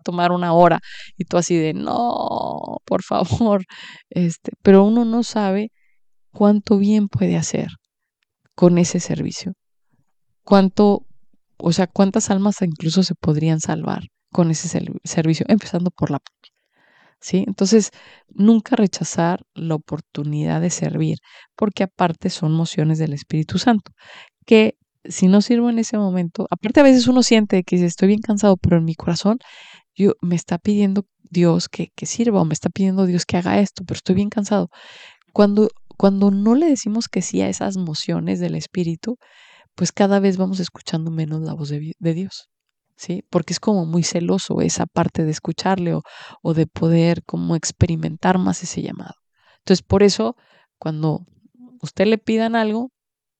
tomar 1 hora y tú así de, no, por favor, pero uno no sabe cuánto bien puede hacer con ese servicio, cuánto, o sea, cuántas almas incluso se podrían salvar con ese servicio, empezando por la propia, ¿sí? Entonces, nunca rechazar la oportunidad de servir, porque aparte son mociones del Espíritu Santo, que si no sirvo en ese momento, aparte a veces uno siente que dice, estoy bien cansado, pero en mi corazón me está pidiendo Dios que sirva, o me está pidiendo Dios que haga esto, pero estoy bien cansado. Cuando no le decimos que sí a esas mociones del Espíritu, pues cada vez vamos escuchando menos la voz de Dios, ¿sí? Porque es como muy celoso esa parte de escucharle o de poder como experimentar más ese llamado. Entonces, por eso, cuando usted le pidan algo,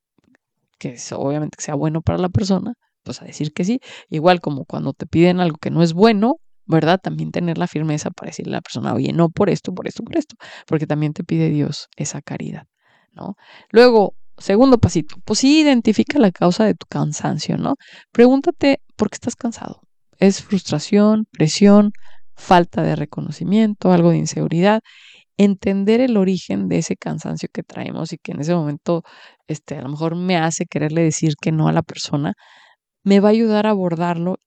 que es, obviamente que sea bueno para la persona, pues a decir que sí. Igual como cuando te piden algo que no es bueno, ¿verdad? También tener la firmeza para decirle a la persona, oye, no por esto, por esto, por esto, porque también te pide Dios esa caridad, ¿no? Luego, segundo pasito, pues sí, identifica la causa de tu cansancio, ¿no? Pregúntate por qué estás cansado. ¿Es frustración, presión, falta de reconocimiento, algo de inseguridad? Entender el origen de ese cansancio que traemos y que en ese momento a lo mejor me hace quererle decir que no a la persona, me va a ayudar a abordarlo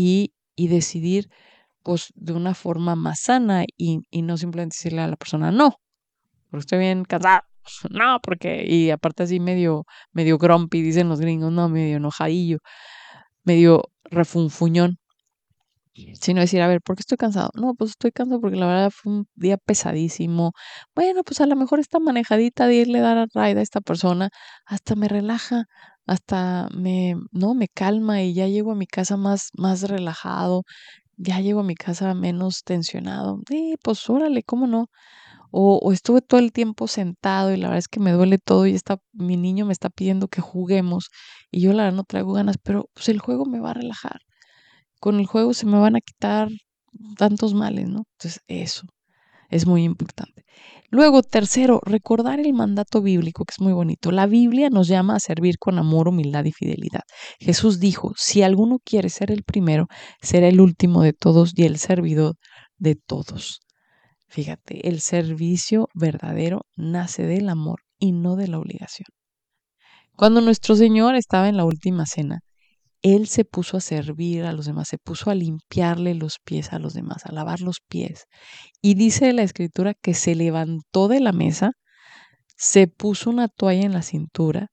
y decidir pues de una forma más sana y no simplemente decirle a la persona no, porque estoy bien cansada, no, porque, y aparte así medio grumpy, dicen los gringos, no, medio enojadillo, medio refunfuñón, sino decir, a ver, ¿por qué estoy cansado? No, pues estoy cansado porque la verdad fue un día pesadísimo. Bueno, pues a lo mejor esta manejadita de irle a dar a ride a esta persona hasta me relaja, hasta no, me calma y ya llego a mi casa más relajado, ya llego a mi casa menos tensionado. Pues órale, ¿cómo no? O estuve todo el tiempo sentado y la verdad es que me duele todo y mi niño me está pidiendo que juguemos y yo la verdad no traigo ganas, pero pues el juego me va a relajar, con el juego se me van a quitar tantos males, ¿no? Entonces, eso es muy importante. Luego, tercero, recordar el mandato bíblico, que es muy bonito. La Biblia nos llama a servir con amor, humildad y fidelidad. Jesús dijo, si alguno quiere ser el primero, será el último de todos y el servidor de todos. Fíjate, el servicio verdadero nace del amor y no de la obligación. Cuando nuestro Señor estaba en la última cena, él se puso a servir a los demás, se puso a limpiarle los pies a los demás, a lavar los pies. Y dice la escritura que se levantó de la mesa, se puso una toalla en la cintura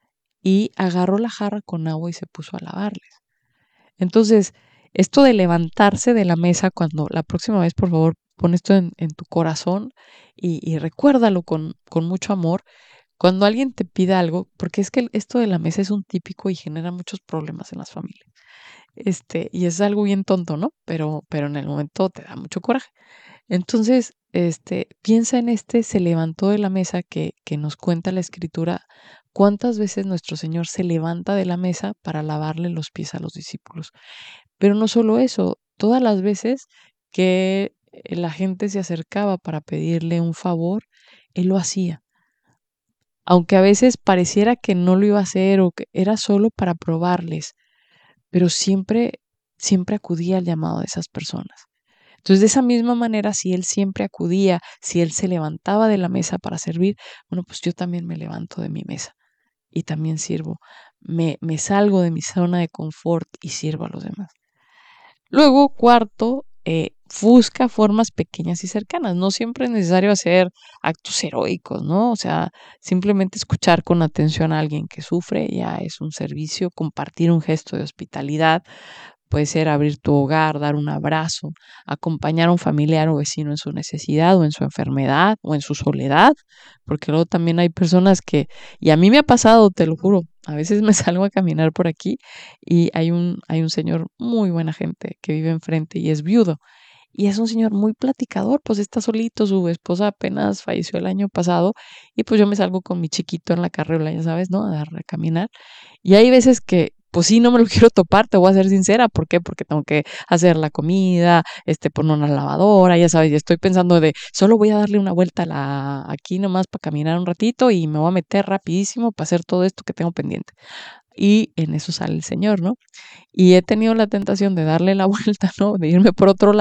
y agarró la jarra con agua y se puso a lavarles. Entonces, esto de levantarse de la mesa, cuando la próxima vez, por favor, pon esto en tu corazón y recuérdalo con mucho amor. Cuando alguien te pida algo, porque es que esto de la mesa es un típico y genera muchos problemas en las familias. Y es algo bien tonto, ¿no? Pero en el momento te da mucho coraje. Entonces, piensa en se levantó de la mesa que nos cuenta la escritura, cuántas veces nuestro Señor se levanta de la mesa para lavarle los pies a los discípulos. Pero no solo eso, todas las veces que la gente se acercaba para pedirle un favor, Él lo hacía. Aunque a veces pareciera que no lo iba a hacer o que era solo para probarles, pero siempre acudía al llamado de esas personas. Entonces, de esa misma manera, si él siempre acudía, si él se levantaba de la mesa para servir, bueno, pues yo también me levanto de mi mesa y también sirvo. Me salgo de mi zona de confort y sirvo a los demás. Luego, cuarto, busca formas pequeñas y cercanas. No siempre es necesario hacer actos heroicos, ¿no? O sea, simplemente escuchar con atención a alguien que sufre ya es un servicio, compartir un gesto de hospitalidad. Puede ser abrir tu hogar, dar un abrazo, acompañar a un familiar o vecino en su necesidad o en su enfermedad o en su soledad, porque luego también hay personas y a mí me ha pasado, te lo juro, a veces me salgo a caminar por aquí y hay un señor muy buena gente que vive enfrente y es viudo. Y es un señor muy platicador, pues está solito, su esposa apenas falleció el año pasado y pues yo me salgo con mi chiquito en la carriola, ya sabes, ¿no? A darle a caminar. Y hay veces que, pues sí, no me lo quiero topar, te voy a ser sincera. ¿Por qué? Porque tengo que hacer la comida, poner una lavadora, ya sabes, y estoy pensando solo voy a darle una vuelta aquí nomás para caminar un ratito y me voy a meter rapidísimo para hacer todo esto que tengo pendiente. Y en eso sale el Señor, ¿no? Y he tenido la tentación de darle la vuelta, ¿no? De irme por otro lado